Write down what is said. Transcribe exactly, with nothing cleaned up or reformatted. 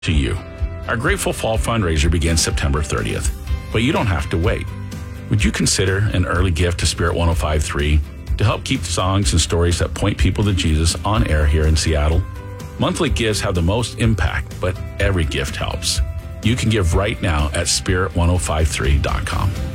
to you. Our Grateful Fall fundraiser begins September thirtieth, but you don't have to wait. Would you consider an early gift to Spirit one oh five point three to help keep songs and stories that point people to Jesus on air here in Seattle? Monthly gifts have the most impact, but every gift helps. You can give right now at spirit ten fifty-three dot com.